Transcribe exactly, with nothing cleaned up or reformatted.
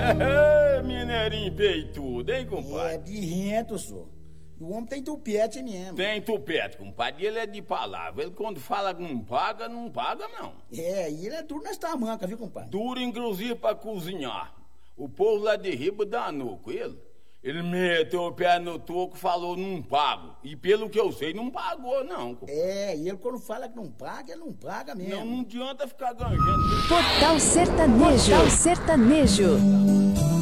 Mineirinho peitudo, hein, compadre? É birrento, senhor. O homem tem tupete mesmo. Tem tupete, compadre. Ele é de palavra. Ele quando fala que não paga, não paga, não. É, e ele é duro nas tamancas, viu, compadre? Duro, inclusive, pra cozinhar. O povo lá de Riba danou com ele. Ele meteu o pé no toco e falou, não pago. E pelo que eu sei, não pagou, não. Compadre. É, e ele quando fala que não paga, ele não paga mesmo. Não, não adianta ficar ganhando. Portal Sertanejo. Portal Sertanejo.